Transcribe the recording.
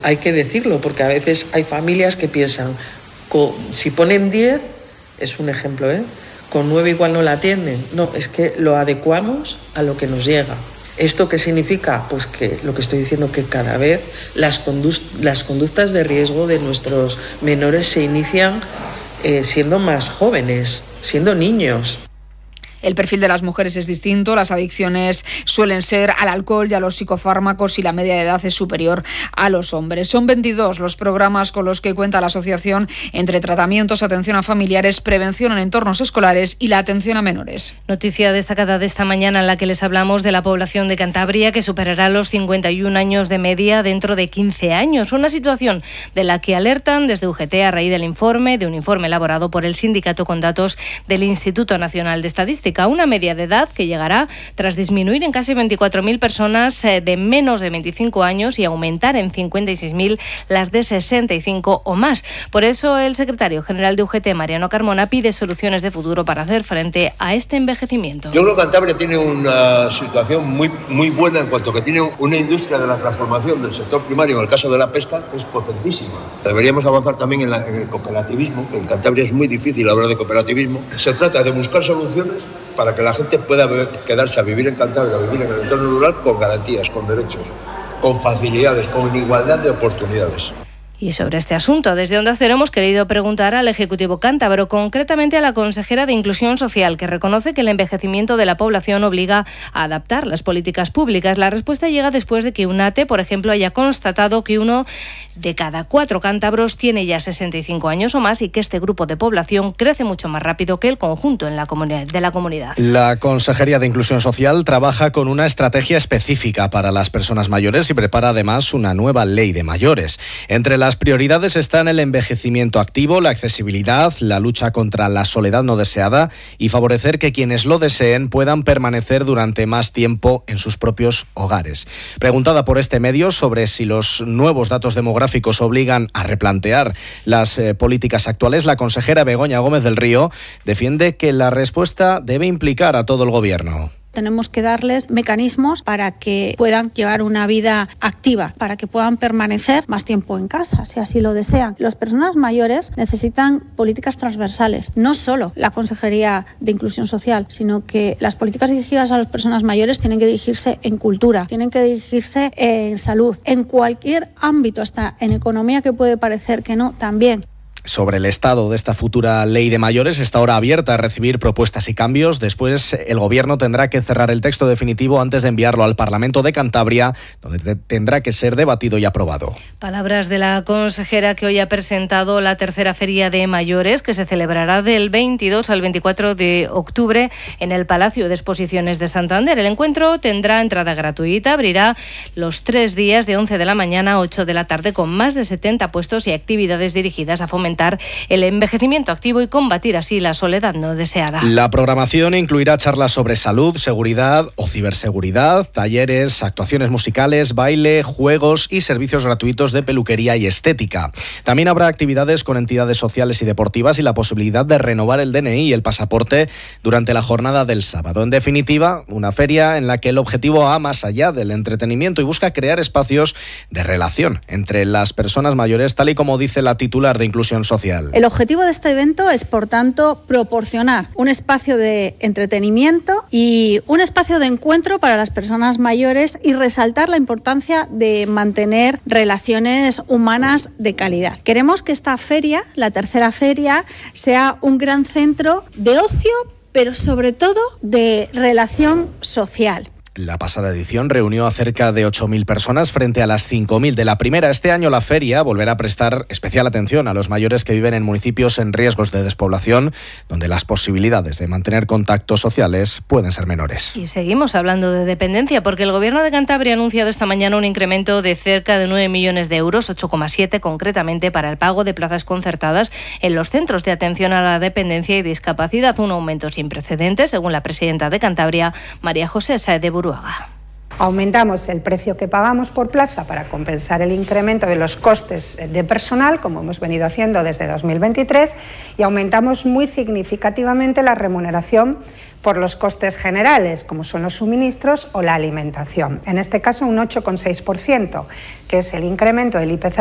Hay que decirlo, porque a veces hay familias que piensan, si ponen 10, es un ejemplo, con 9 igual no la atienden. No, es que lo adecuamos a lo que nos llega. ¿Esto qué significa? Pues que lo que estoy diciendo, que cada vez las conductas de riesgo de nuestros menores se inician siendo más jóvenes, siendo niños. El perfil de las mujeres es distinto, las adicciones suelen ser al alcohol y a los psicofármacos y la media de edad es superior a los hombres. Son 22 los programas con los que cuenta la asociación entre tratamientos, atención a familiares, prevención en entornos escolares y la atención a menores. Noticia destacada de esta mañana en la que les hablamos de la población de Cantabria que superará los 51 años de media dentro de 15 años. Una situación de la que alertan desde UGT a raíz de un informe elaborado por el sindicato con datos del Instituto Nacional de Estadística. Una media de edad que llegará tras disminuir en casi 24.000 personas de menos de 25 años y aumentar en 56.000 las de 65 o más. Por eso el secretario general de UGT, Mariano Carmona, pide soluciones de futuro para hacer frente a este envejecimiento. Yo creo que Cantabria tiene una situación muy buena en cuanto que tiene una industria de la transformación del sector primario, en el caso de la pesca, que es potentísima. Deberíamos avanzar también en el cooperativismo, que en Cantabria es muy difícil hablar de cooperativismo. Se trata de buscar soluciones para que la gente pueda quedarse a vivir en Cantabria, a vivir en el entorno rural con garantías, con derechos, con facilidades, con igualdad de oportunidades. Y sobre este asunto, desde Onda Cero hemos querido preguntar al Ejecutivo cántabro, concretamente a la consejera de Inclusión Social, que reconoce que el envejecimiento de la población obliga a adaptar las políticas públicas. La respuesta llega después de que UNATE, por ejemplo, haya constatado que 1 de cada 4 cántabros tiene ya 65 años o más y que este grupo de población crece mucho más rápido que el conjunto de la comunidad. La Consejería de Inclusión Social trabaja con una estrategia específica para las personas mayores y prepara además una nueva ley de mayores. Entre las prioridades están el envejecimiento activo, la accesibilidad, la lucha contra la soledad no deseada y favorecer que quienes lo deseen puedan permanecer durante más tiempo en sus propios hogares. Preguntada por este medio sobre si los nuevos datos demográficos obligan a replantear las políticas actuales, la consejera Begoña Gómez del Río defiende que la respuesta debe implicar a todo el Gobierno. Tenemos que darles mecanismos para que puedan llevar una vida activa, para que puedan permanecer más tiempo en casa, si así lo desean. Las personas mayores necesitan políticas transversales, no solo la Consejería de Inclusión Social, sino que las políticas dirigidas a las personas mayores tienen que dirigirse en cultura, tienen que dirigirse en salud, en cualquier ámbito, hasta en economía, que puede parecer que no, también. Sobre el estado de esta futura ley de mayores está ahora abierta a recibir propuestas y cambios. Después el Gobierno tendrá que cerrar el texto definitivo antes de enviarlo al Parlamento de Cantabria, donde tendrá que ser debatido y aprobado. Palabras de la consejera, que hoy ha presentado la tercera Feria de Mayores, que se celebrará del 22 al 24 de octubre en el Palacio de Exposiciones de Santander. El encuentro tendrá entrada gratuita, abrirá los 3 días de 11 de la mañana a 8 de la tarde con más de 70 puestos y actividades dirigidas a fomentar el envejecimiento activo y combatir así la soledad no deseada. La programación incluirá charlas sobre salud, seguridad o ciberseguridad, talleres, actuaciones musicales, baile, juegos y servicios gratuitos de peluquería y estética. También habrá actividades con entidades sociales y deportivas y la posibilidad de renovar el DNI y el pasaporte durante la jornada del sábado. En definitiva, una feria en la que el objetivo va más allá del entretenimiento y busca crear espacios de relación entre las personas mayores, tal y como dice la titular de Inclusión Social. El objetivo de este evento es, por tanto, proporcionar un espacio de entretenimiento y un espacio de encuentro para las personas mayores y resaltar la importancia de mantener relaciones humanas de calidad. Queremos que esta feria, la tercera feria, sea un gran centro de ocio, pero sobre todo de relación social. La pasada edición reunió a cerca de 8.000 personas frente a las 5.000 de la primera. Este año la feria volverá a prestar especial atención a los mayores que viven en municipios en riesgos de despoblación, donde las posibilidades de mantener contactos sociales pueden ser menores. Y seguimos hablando de dependencia, porque el Gobierno de Cantabria ha anunciado esta mañana un incremento de cerca de 9 millones de euros, 8,7 concretamente, para el pago de plazas concertadas en los centros de atención a la dependencia y discapacidad, un aumento sin precedentes, según la presidenta de Cantabria, María José Sáez de Buruaga. Aumentamos el precio que pagamos por plaza para compensar el incremento de los costes de personal, como hemos venido haciendo desde 2023, y aumentamos muy significativamente la remuneración por los costes generales, como son los suministros o la alimentación. En este caso, un 8,6%, que es el incremento del IPC